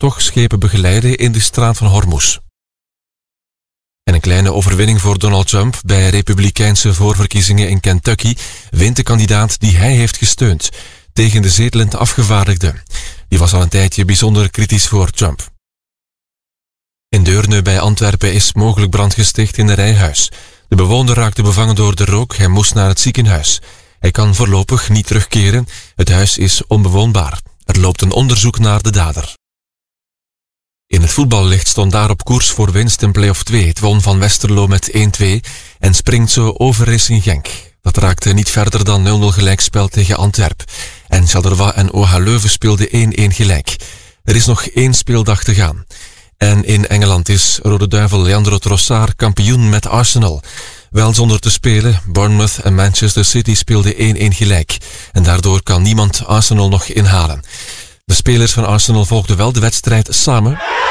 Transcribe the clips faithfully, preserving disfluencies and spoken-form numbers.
toch schepen begeleiden in de straat van Hormuz. En een kleine overwinning voor Donald Trump bij republikeinse voorverkiezingen in Kentucky wint de kandidaat die hij heeft gesteund tegen de zetelend afgevaardigde. Die was al een tijdje bijzonder kritisch voor Trump. In Deurne bij Antwerpen is mogelijk brand gesticht in een rijhuis. De bewoner raakte bevangen door de rook, hij moest naar het ziekenhuis. Hij kan voorlopig niet terugkeren, het huis is onbewoonbaar. Er loopt een onderzoek naar de dader. In het voetballicht stond daar op koers voor winst in play-off twee. Het won van Westerlo met één twee en springt zo over Racing Genk. Dat raakte niet verder dan nul nul gelijkspel tegen Antwerp. En Charleroi en O H Leuven speelden één één gelijk. Er is nog één speeldag te gaan. En in Engeland is Rode Duivel Leandro Trossard kampioen met Arsenal. Wel zonder te spelen, Bournemouth en Manchester City speelden één één gelijk. En daardoor kan niemand Arsenal nog inhalen. De spelers van Arsenal volgden wel de wedstrijd samen.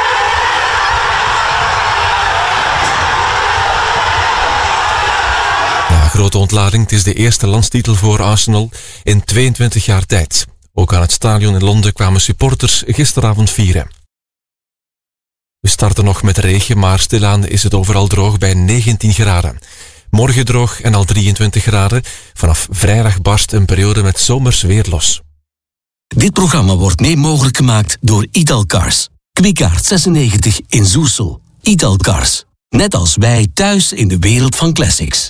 Ja, grote ontlading. Het is de eerste landstitel voor Arsenal in tweeëntwintig jaar tijd. Ook aan het stadion in Londen kwamen supporters gisteravond vieren. We starten nog met regen, maar stilaan is het overal droog bij negentien graden. Morgen droog en al drieëntwintig graden. Vanaf vrijdag barst een periode met zomers weer los. Dit programma wordt mee mogelijk gemaakt door Italcars. Kwikaart zesennegentig in Zoesel. Italcars. Net als wij thuis in de wereld van classics.